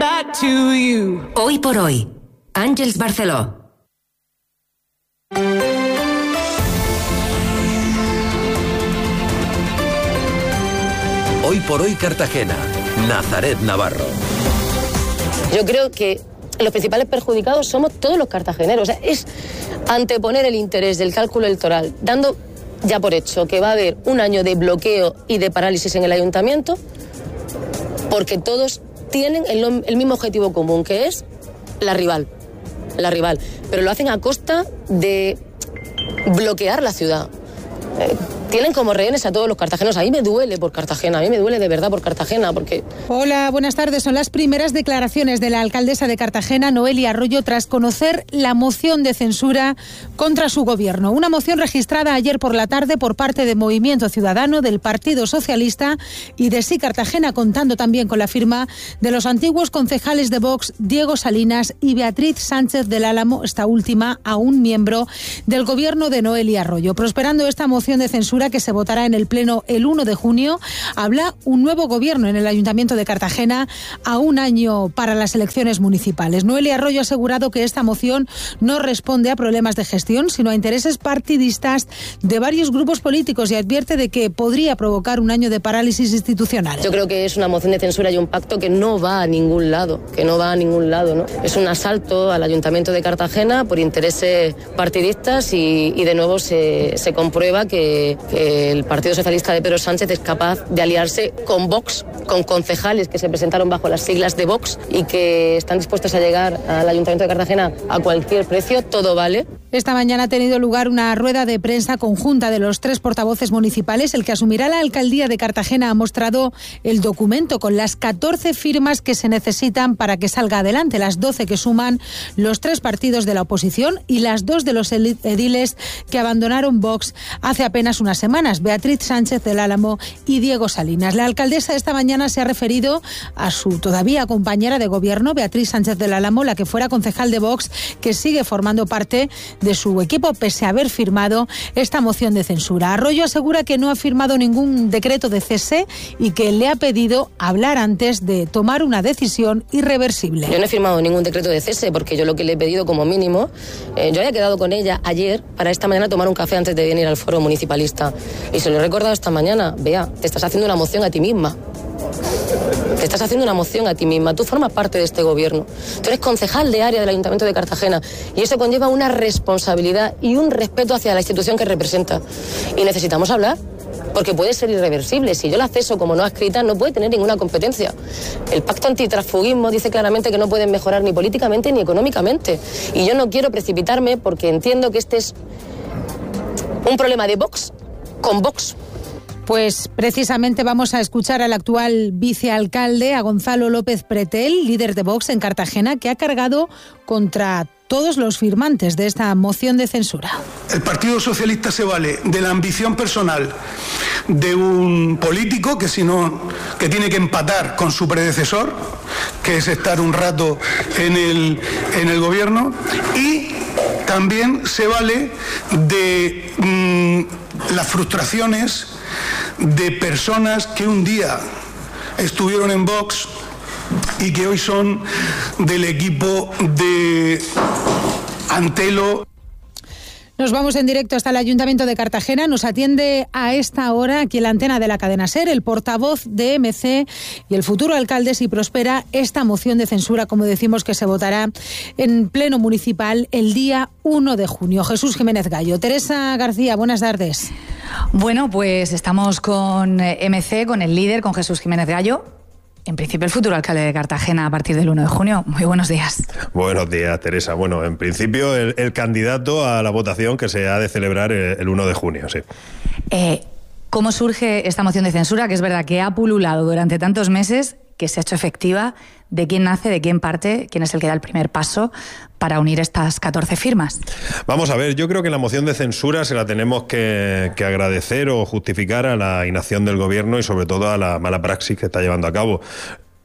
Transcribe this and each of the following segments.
back to you. Hoy por hoy, Àngels Barceló. Hoy por hoy Cartagena, Nazaret Navarro. Yo creo que los principales perjudicados somos todos los cartageneros. O sea, es anteponer el interés del cálculo electoral, dando ya por hecho que va a haber un año de bloqueo y de parálisis en el ayuntamiento, porque todos tienen el mismo objetivo común, que es la rival. Pero lo hacen a costa de bloquear la ciudad. Tienen como rehenes a todos los cartageneros. A mí me duele por Cartagena, a mí me duele de verdad por Cartagena, porque... Hola, buenas tardes. Son las primeras declaraciones de la alcaldesa de Cartagena, Noelia Arroyo, tras conocer la moción de censura contra su gobierno. Una moción registrada ayer por la tarde por parte de Movimiento Ciudadano, del Partido Socialista y de Sí Cartagena, contando también con la firma de los antiguos concejales de Vox, Diego Salinas y Beatriz Sánchez del Álamo, esta última aún miembro del gobierno de Noelia Arroyo. Prosperando esta moción de censura, que se votará en el Pleno el 1 de junio, habla un nuevo gobierno en el Ayuntamiento de Cartagena a un año para las elecciones municipales. Noelia Arroyo ha asegurado que esta moción no responde a problemas de gestión, sino a intereses partidistas de varios grupos políticos, y advierte de que podría provocar un año de parálisis institucional. Yo creo que es una moción de censura y un pacto que no va a ningún lado, ¿no? Es un asalto al Ayuntamiento de Cartagena por intereses partidistas y de nuevo se comprueba que el Partido Socialista de Pedro Sánchez es capaz de aliarse con Vox, con concejales que se presentaron bajo las siglas de Vox y que están dispuestos a llegar al Ayuntamiento de Cartagena a cualquier precio. Todo vale. Esta mañana ha tenido lugar una rueda de prensa conjunta de los 3 portavoces municipales. El que asumirá la alcaldía de Cartagena ha mostrado el documento con las 14 firmas que se necesitan para que salga adelante, las 12 que suman los 3 partidos de la oposición y las 2 de los ediles que abandonaron Vox hace apenas unas semanas, Beatriz Sánchez del Álamo y Diego Salinas. La alcaldesa esta mañana se ha referido a su todavía compañera de gobierno, Beatriz Sánchez del Álamo, la que fuera concejal de Vox, que sigue formando parte de su equipo pese a haber firmado esta moción de censura. Arroyo asegura que no ha firmado ningún decreto de cese y que le ha pedido hablar antes de tomar una decisión irreversible. Yo no he firmado ningún decreto de cese, porque yo lo que le he pedido como mínimo, yo había quedado con ella ayer para esta mañana tomar un café antes de venir al foro municipalista, y se lo he recordado esta mañana. Bea, te estás haciendo una moción a ti misma. Tú formas parte de este gobierno. Tú eres concejal de área del Ayuntamiento de Cartagena y eso conlleva una responsabilidad y un respeto hacia la institución que representa. Y necesitamos hablar, porque puede ser irreversible. Si yo la ceso como no adscrita, no puede tener ninguna competencia. El pacto antitransfugismo dice claramente que no pueden mejorar ni políticamente ni económicamente. Y yo no quiero precipitarme, porque entiendo que este es un problema de Vox con Vox. Pues precisamente vamos a escuchar al actual vicealcalde, a Gonzalo López Pretel, líder de Vox en Cartagena, que ha cargado contra todos los firmantes de esta moción de censura. El Partido Socialista se vale de la ambición personal de un político que tiene que empatar con su predecesor, que es estar un rato en el gobierno, y también se vale de las frustraciones de personas que un día estuvieron en Vox y que hoy son del equipo de Antelo. Nos vamos en directo hasta el Ayuntamiento de Cartagena. Nos atiende a esta hora, aquí en la antena de la cadena SER, el portavoz de MC y el futuro alcalde, si prospera esta moción de censura, como decimos, que se votará en pleno municipal el día 1 de junio. Jesús Jiménez Gallo. Teresa García, buenas tardes. Bueno, pues estamos con MC, con el líder, con Jesús Jiménez Gallo. En principio, el futuro alcalde de Cartagena a partir del 1 de junio. Muy buenos días. Buenos días, Teresa. Bueno, en principio, el candidato a la votación que se ha de celebrar el 1 de junio, sí. ¿Cómo surge esta moción de censura, que es verdad que ha pululado durante tantos meses, que se ha hecho efectiva? ¿De quién nace, de quién parte, quién es el que da el primer paso para unir estas 14 firmas? Vamos a ver, yo creo que la moción de censura se la tenemos que agradecer o justificar a la inacción del gobierno y sobre todo a la mala praxis que está llevando a cabo.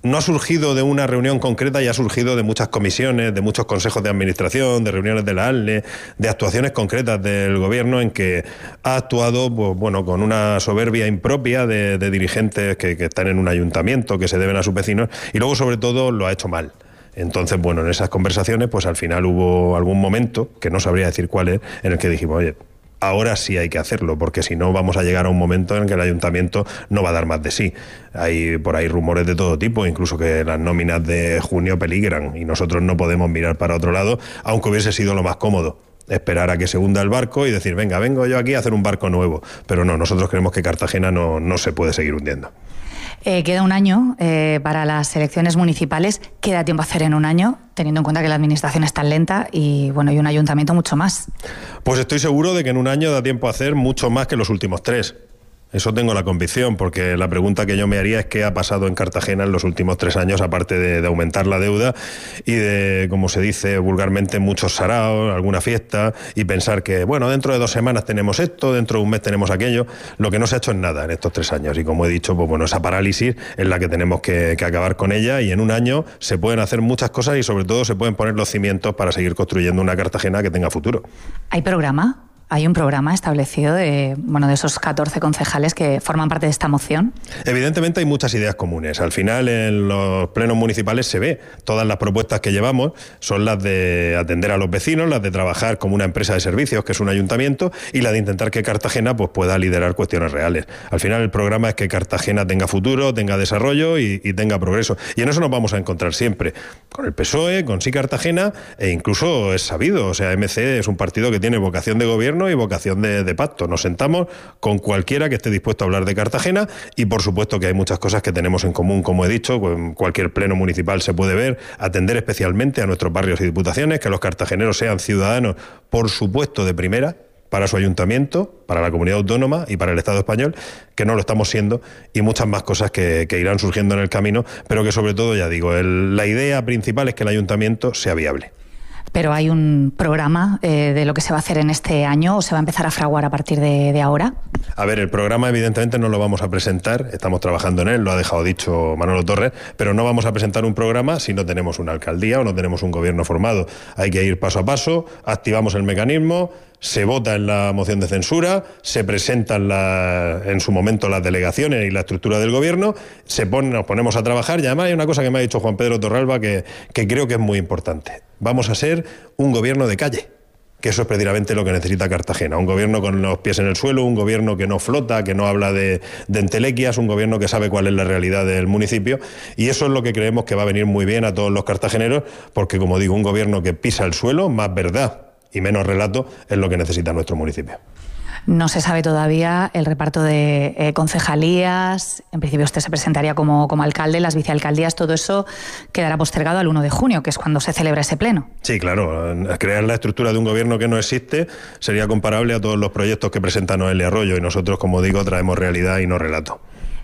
no ha surgido de una reunión concreta y ha surgido de muchas comisiones, de muchos consejos de administración, de reuniones de la ALNE, de actuaciones concretas del gobierno en que ha actuado, pues, bueno, con una soberbia impropia de dirigentes que están en un ayuntamiento, que se deben a sus vecinos, y luego sobre todo lo ha hecho mal. Entonces, bueno, en esas conversaciones pues al final hubo algún momento, que no sabría decir cuál es, en el que dijimos, oye, ahora sí hay que hacerlo, porque si no vamos a llegar a un momento en que el ayuntamiento no va a dar más de sí. Hay por ahí rumores de todo tipo, incluso que las nóminas de junio peligran y nosotros no podemos mirar para otro lado, aunque hubiese sido lo más cómodo. Esperar a que se hunda el barco y decir, venga, vengo yo aquí a hacer un barco nuevo. Pero no, nosotros creemos que Cartagena no se puede seguir hundiendo. Queda un año para las elecciones municipales. ¿Qué da tiempo a hacer en un año, teniendo en cuenta que la administración es tan lenta y bueno, y un ayuntamiento mucho más? Pues estoy seguro de que en un año da tiempo a hacer mucho más que los últimos 3. Eso tengo la convicción, porque la pregunta que yo me haría es qué ha pasado en Cartagena en los últimos 3 años, aparte de aumentar la deuda y de, como se dice vulgarmente, muchos saraos, alguna fiesta, y pensar que, bueno, dentro de 2 semanas tenemos esto, dentro de un mes tenemos aquello. Lo que no se ha hecho es nada en estos 3 años. Y como he dicho, pues bueno, esa parálisis es la que tenemos que acabar con ella, y en un año se pueden hacer muchas cosas y sobre todo se pueden poner los cimientos para seguir construyendo una Cartagena que tenga futuro. ¿Hay programa? ¿Hay un programa establecido de esos 14 concejales que forman parte de esta moción? Evidentemente hay muchas ideas comunes. Al final en los plenos municipales se ve. Todas las propuestas que llevamos son las de atender a los vecinos, las de trabajar como una empresa de servicios, que es un ayuntamiento, y la de intentar que Cartagena pues pueda liderar cuestiones reales. Al final el programa es que Cartagena tenga futuro, tenga desarrollo y tenga progreso. Y en eso nos vamos a encontrar siempre. Con el PSOE, con Sí Cartagena, e incluso es sabido. O sea, MC es un partido que tiene vocación de gobierno y vocación de pacto. Nos sentamos con cualquiera que esté dispuesto a hablar de Cartagena, y por supuesto que hay muchas cosas que tenemos en común, como he dicho. En cualquier pleno municipal se puede ver, atender especialmente a nuestros barrios y diputaciones, que los cartageneros sean ciudadanos, por supuesto, de primera, para su ayuntamiento, para la comunidad autónoma y para el Estado español, que no lo estamos siendo, y muchas más cosas que irán surgiendo en el camino, pero que sobre todo, ya digo, la idea principal es que el ayuntamiento sea viable. ¿Pero hay un programa de lo que se va a hacer en este año o se va a empezar a fraguar a partir de ahora? A ver, el programa evidentemente no lo vamos a presentar, estamos trabajando en él, lo ha dejado dicho Manolo Torres, pero no vamos a presentar un programa si no tenemos una alcaldía o no tenemos un gobierno formado. Hay que ir paso a paso, activamos el mecanismo, se vota en la moción de censura, se presentan en su momento las delegaciones y la estructura del gobierno, nos ponemos a trabajar, y además hay una cosa que me ha dicho Juan Pedro Torralba que creo que es muy importante. Vamos a ser un gobierno de calle, que eso es precisamente lo que necesita Cartagena. Un gobierno con los pies en el suelo, un gobierno que no flota, que no habla de entelequias, un gobierno que sabe cuál es la realidad del municipio, y eso es lo que creemos que va a venir muy bien a todos los cartageneros, porque, como digo, un gobierno que pisa el suelo, más verdad y menos relato, es lo que necesita nuestro municipio. No se sabe todavía el reparto de concejalías. En principio usted se presentaría como alcalde, las vicealcaldías, todo eso quedará postergado al 1 de junio, que es cuando se celebra ese pleno. Sí, claro. Crear la estructura de un gobierno que no existe sería comparable a todos los proyectos que presenta Noelia Arroyo, y nosotros, como digo, traemos realidad y no relato.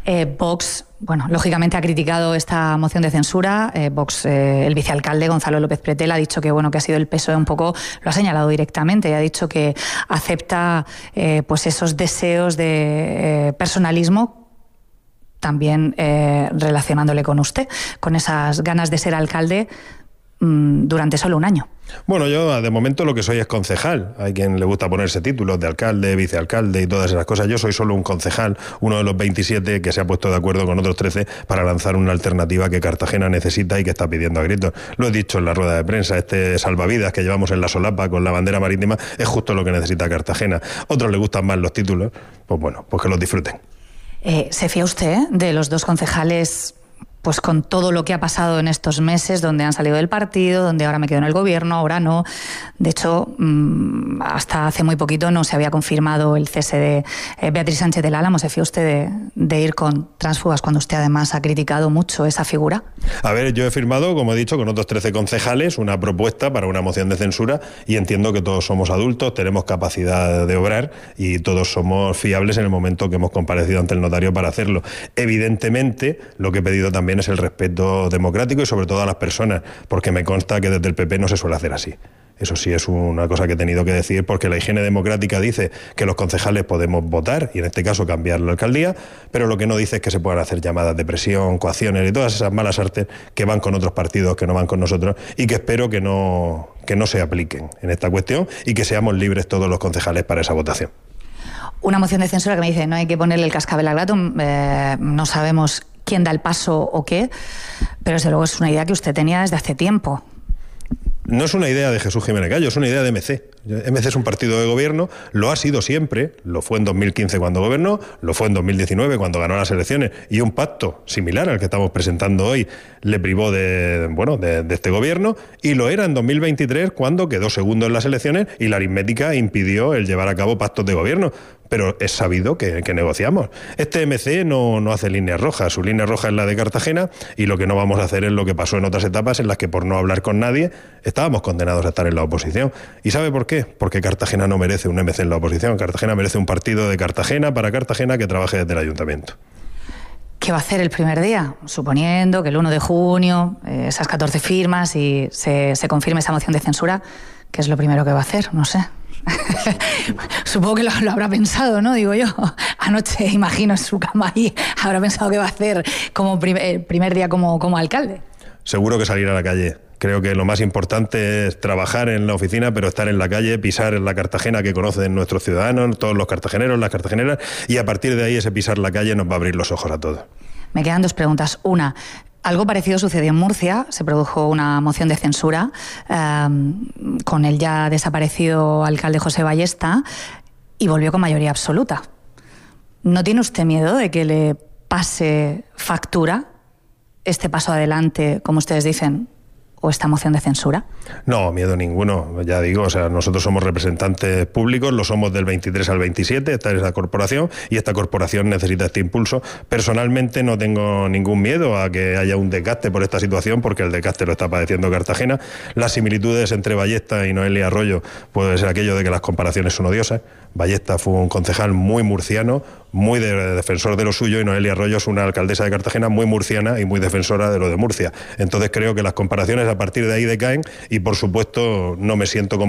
Vox, lógicamente ha criticado esta moción de censura. Vox, el vicealcalde Gonzalo López Pretel ha dicho que ha sido el PSOE un poco, lo ha señalado directamente, y ha dicho que acepta esos deseos de personalismo, también relacionándole con usted, con esas ganas de ser alcalde durante solo un año. Bueno, yo de momento lo que soy es concejal. Hay quien le gusta ponerse títulos de alcalde, vicealcalde y todas esas cosas. Yo soy solo un concejal, uno de los 27 que se ha puesto de acuerdo con otros 13 para lanzar una alternativa que Cartagena necesita y que está pidiendo a gritos. Lo he dicho en la rueda de prensa, este salvavidas que llevamos en la solapa con la bandera marítima es justo lo que necesita Cartagena. Otros les gustan más los títulos, pues que los disfruten. ¿Se fía usted de los 2 concejales? Pues con todo lo que ha pasado en estos meses, donde han salido del partido, donde ahora me quedo en el gobierno, ahora no. De hecho, hasta hace muy poquito no se había confirmado el cese de Beatriz Sánchez del Álamo. ¿Se fía usted de ir con tránsfugas cuando usted además ha criticado mucho esa figura? A ver, yo he firmado, como he dicho, con otros 13 concejales una propuesta para una moción de censura, y entiendo que todos somos adultos, tenemos capacidad de obrar y todos somos fiables en el momento que hemos comparecido ante el notario para hacerlo. Evidentemente, lo que he pedido también es el respeto democrático y sobre todo a las personas, porque me consta que desde el PP no se suele hacer así. Eso sí es una cosa que he tenido que decir, porque la higiene democrática dice que los concejales podemos votar y en este caso cambiar la alcaldía, pero lo que no dice es que se puedan hacer llamadas de presión, coacciones y todas esas malas artes que van con otros partidos, que no van con nosotros, y que espero que no se apliquen en esta cuestión y que seamos libres todos los concejales para esa votación. Una moción de censura que me dice no hay que ponerle el cascabel al gato, no sabemos quién da el paso o qué, pero desde luego es una idea que usted tenía desde hace tiempo. No es una idea de Jesús Jiménez Gallo, es una idea de MC. MC es un partido de gobierno, lo ha sido siempre, lo fue en 2015 cuando gobernó, lo fue en 2019 cuando ganó las elecciones, y un pacto similar al que estamos presentando hoy le privó de este gobierno, y lo era en 2023 cuando quedó segundo en las elecciones y la aritmética impidió el llevar a cabo pactos de gobierno. Pero es sabido que negociamos. Este MC no hace líneas rojas, su línea roja es la de Cartagena, y lo que no vamos a hacer es lo que pasó en otras etapas en las que por no hablar con nadie estábamos condenados a estar en la oposición. ¿Y sabe por qué? Porque Cartagena no merece un MC en la oposición, Cartagena merece un partido de Cartagena para Cartagena que trabaje desde el ayuntamiento. ¿Qué va a hacer el primer día? Suponiendo que el 1 de junio, esas 14 firmas y se confirme esa moción de censura, ¿qué es lo primero que va a hacer? No sé. Supongo que lo habrá pensado, ¿no? Digo yo. Anoche, imagino, en su cama ahí, habrá pensado que va a hacer como el primer día como alcalde. Seguro que salir a la calle. Creo que lo más importante es trabajar en la oficina, pero estar en la calle, pisar en la Cartagena que conocen nuestros ciudadanos, todos los cartageneros, las cartageneras, y a partir de ahí ese pisar la calle nos va a abrir los ojos a todos. Me quedan dos preguntas. Una, algo parecido sucedió en Murcia, se produjo una moción de censura con el ya desaparecido alcalde José Ballesta y volvió con mayoría absoluta. ¿No tiene usted miedo de que le pase factura este paso adelante, como ustedes dicen, o esta moción de censura? No, miedo ninguno, ya digo, o sea, nosotros somos representantes públicos, lo somos del 23 al 27, esta es la corporación, y esta corporación necesita este impulso. Personalmente no tengo ningún miedo a que haya un desgaste por esta situación, porque el desgaste lo está padeciendo Cartagena. Las similitudes entre Ballesta y Noelia Arroyo puede ser aquello de que las comparaciones son odiosas. Ballesta fue un concejal muy murciano, muy defensor de lo suyo, y Noelia Arroyo es una alcaldesa de Cartagena muy murciana y muy defensora de lo de Murcia. Entonces creo que las comparaciones a partir de ahí decaen y, por supuesto, no me siento